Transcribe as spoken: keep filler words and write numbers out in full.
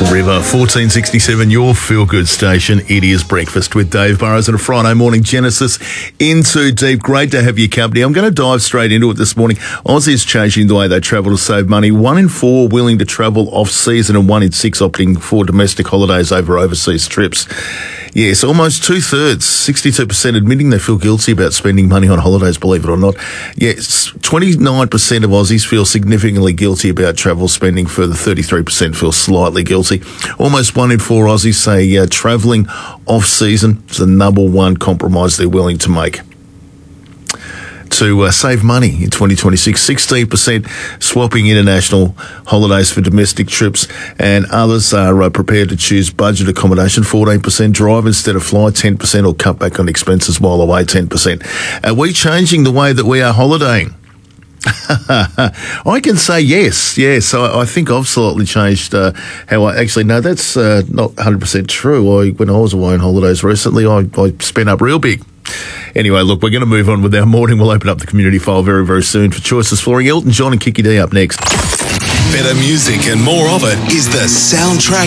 River, fourteen sixty-seven, your feel-good station. It is Breakfast with Dave Burrows and a Friday morning Genesis into deep. Great to have your company. I'm going to dive straight into it this morning. Aussies changing the way they travel to save money. One in four willing to travel off-season and one in six opting for domestic holidays over overseas trips. Yes, almost two-thirds, sixty-two percent admitting they feel guilty about spending money on holidays, believe it or not. Yes, twenty-nine percent of Aussies feel significantly guilty about travel spending. Further, thirty-three percent feel slightly guilty. Almost one in four Aussies say uh, travelling off-season is the number one compromise they're willing to make to uh, save money in twenty twenty-six. sixteen percent swapping international holidays for domestic trips, and others are uh, prepared to choose budget accommodation. fourteen percent drive instead of fly, ten percent or cut back on expenses while away, ten percent. Are we changing the way that we are holidaying? I can say yes, yes. I, I think I've slightly changed uh, how I actually, no, that's uh, not one hundred percent true. I, when I was away on holidays recently, I, I spent up real big. Anyway, look, we're going to move on with our morning. We'll open up the community file very, very soon for Choices Flooring. Elton John and Kiki D up next. Better music and more of it is the Soundtrack